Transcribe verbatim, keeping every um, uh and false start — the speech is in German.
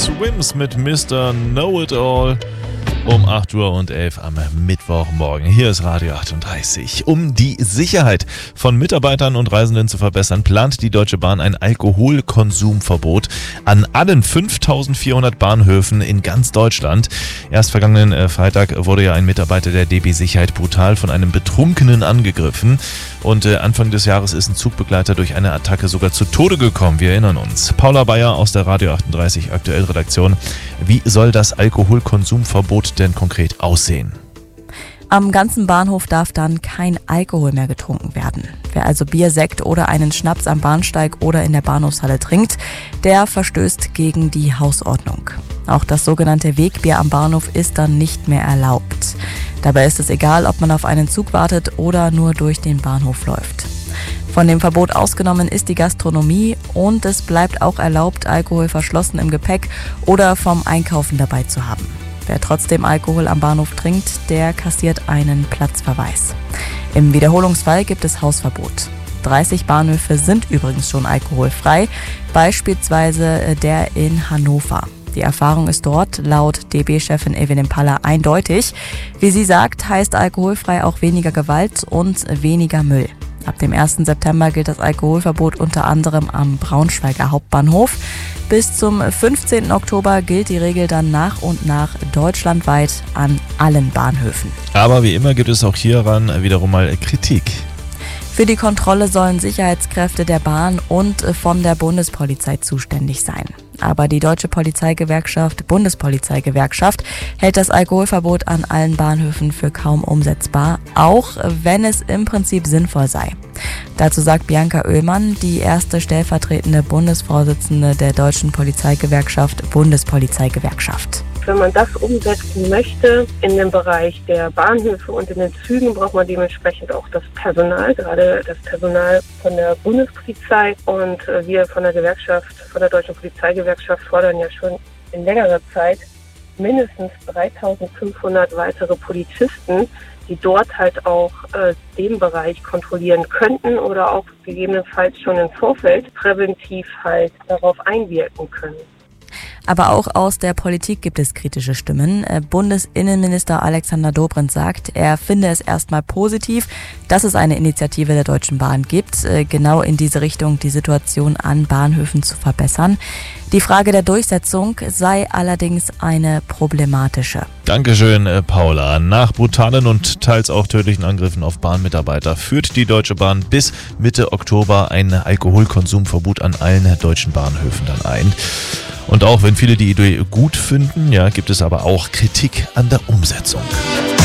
Swims mit Mister Know-It-All um acht Uhr und elf am Mittwochmorgen. Hier ist Radio achtunddreißig. Um die Sicherheit von Mitarbeitern und Reisenden zu verbessern, plant die Deutsche Bahn ein Alkoholkonsumverbot an allen fünftausendvierhundert Bahnhöfen in ganz Deutschland. Erst vergangenen Freitag wurde ja ein Mitarbeiter der D B Sicherheit brutal von einem Betrunkenen angegriffen. Und Anfang des Jahres ist ein Zugbegleiter durch eine Attacke sogar zu Tode gekommen. Wir erinnern uns. Paula Bayer aus der Radio achtunddreißig Aktuell-Redaktion. Wie soll das Alkoholkonsumverbot denn konkret aussehen? Am ganzen Bahnhof darf dann kein Alkohol mehr getrunken werden. Wer also Bier, Sekt oder einen Schnaps am Bahnsteig oder in der Bahnhofshalle trinkt, der verstößt gegen die Hausordnung. Auch das sogenannte Wegbier am Bahnhof ist dann nicht mehr erlaubt. Dabei ist es egal, ob man auf einen Zug wartet oder nur durch den Bahnhof läuft. Von dem Verbot ausgenommen ist die Gastronomie und es bleibt auch erlaubt, Alkohol verschlossen im Gepäck oder vom Einkaufen dabei zu haben. Wer trotzdem Alkohol am Bahnhof trinkt, der kassiert einen Platzverweis. Im Wiederholungsfall gibt es Hausverbot. dreißig Bahnhöfe sind übrigens schon alkoholfrei, beispielsweise der in Hannover. Die Erfahrung ist dort laut D B-Chefin Evelyn Paller eindeutig. Wie sie sagt, heißt alkoholfrei auch weniger Gewalt und weniger Müll. Ab dem ersten September gilt das Alkoholverbot unter anderem am Braunschweiger Hauptbahnhof. Bis zum fünfzehnten Oktober gilt die Regel dann nach und nach deutschlandweit an allen Bahnhöfen. Aber wie immer gibt es auch hieran wiederum mal Kritik. Für die Kontrolle sollen Sicherheitskräfte der Bahn und von der Bundespolizei zuständig sein. Aber die Deutsche Polizeigewerkschaft, Bundespolizeigewerkschaft, hält das Alkoholverbot an allen Bahnhöfen für kaum umsetzbar, auch wenn es im Prinzip sinnvoll sei. Dazu sagt Bianca Oehlmann, die erste stellvertretende Bundesvorsitzende der Deutschen Polizeigewerkschaft, Bundespolizeigewerkschaft. Wenn man das umsetzen möchte in dem Bereich der Bahnhöfe und in den Zügen, braucht man dementsprechend auch das Personal, gerade das Personal von der Bundespolizei. Und wir von der Gewerkschaft, von der Deutschen Polizeigewerkschaft fordern ja schon in längerer Zeit mindestens dreitausendfünfhundert weitere Polizisten, die dort halt auch äh, den Bereich kontrollieren könnten oder auch gegebenenfalls schon im Vorfeld präventiv halt darauf einwirken können. Aber auch aus der Politik gibt es kritische Stimmen. Bundesinnenminister Alexander Dobrindt sagt, er finde es erstmal positiv, dass es eine Initiative der Deutschen Bahn gibt, genau in diese Richtung die Situation an Bahnhöfen zu verbessern. Die Frage der Durchsetzung sei allerdings eine problematische. Dankeschön, Paula. Nach brutalen und teils auch tödlichen Angriffen auf Bahnmitarbeiter führt die Deutsche Bahn bis Mitte Oktober ein Alkoholkonsumverbot an allen deutschen Bahnhöfen dann ein. Und auch wenn viele die Idee gut finden, ja, gibt es aber auch Kritik an der Umsetzung.